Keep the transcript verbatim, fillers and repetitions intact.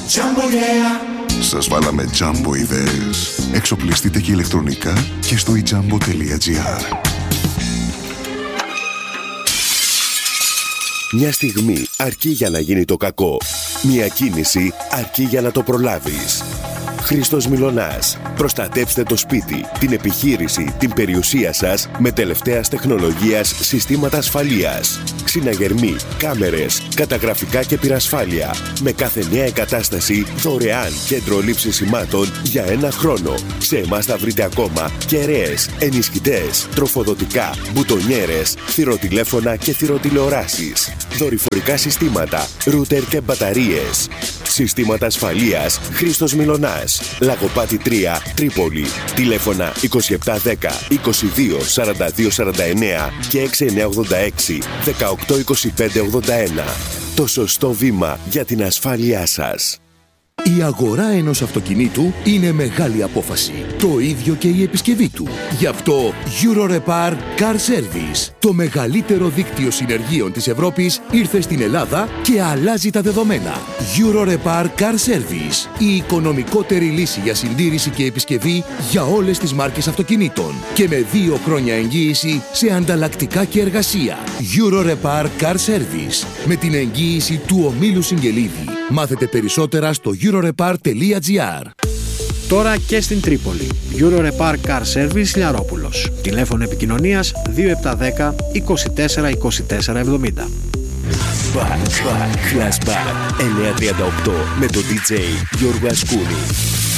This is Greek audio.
Jumbo, yeah. Σας βάλαμε Jumbo ιδέες. Εξοπλιστείτε και ηλεκτρονικά και στο e jumbo τελεία gr. Μια στιγμή αρκεί για να γίνει το κακό. Μια κίνηση αρκεί για να το προλάβεις. Χρήστος Μιλωνάς. Προστατέψτε το σπίτι, την επιχείρηση, την περιουσία σας με τελευταίας τεχνολογίας συστήματα ασφαλείας. Συναγερμοί, κάμερες, καταγραφικά και πυρασφάλεια. Με κάθε νέα εγκατάσταση δωρεάν κέντρο λήψης σημάτων για ένα χρόνο. Σε εμάς θα βρείτε ακόμα κεραίες, ενισχυτές, τροφοδοτικά, μπουτονιέρες, θηροτηλέφωνα και θηροτηλεοράσεις. Δορυφορικά συστήματα, ρούτερ και μπαταρίες. Συστήματα ασφαλείας Χρήστος Μιλωνάς. Λαγοπάτη τρία, Τρίπολη. Τηλέφωνα είκοσι επτά δέκα είκοσι δύο σαράντα δύο σαράντα εννέα και έξι εννιά ογδόντα έξι δεκαοκτώ είκοσι πέντε ογδόντα ένα. Το σωστό βήμα για την ασφάλειά σας. Η αγορά ενός αυτοκινήτου είναι μεγάλη απόφαση. Το ίδιο και η επισκευή του. Γι' αυτό Eurorepar Car Service, το μεγαλύτερο δίκτυο συνεργείων της Ευρώπης, ήρθε στην Ελλάδα και αλλάζει τα δεδομένα. Eurorepar Car Service, η οικονομικότερη λύση για συντήρηση και επισκευή για όλες τις μάρκες αυτοκινήτων και με δύο χρόνια εγγύηση σε ανταλλακτικά και εργασία. Eurorepar Car Service, με την εγγύηση του ομίλου Συγγελίδη. Μάθετε περισσότερα στο eurorepar τελεία gr. Τώρα και στην Τρίπολη. Eurorepar Car Service Λιαρόπουλος. Τηλέφωνο επικοινωνίας δύο επτά δέκα είκοσι τέσσερα είκοσι τέσσερα εβδομήντα. Back, back, flashback εννιακόσια τριάντα οκτώ με τον ντι τζέι Γιώργο Ασκούνη.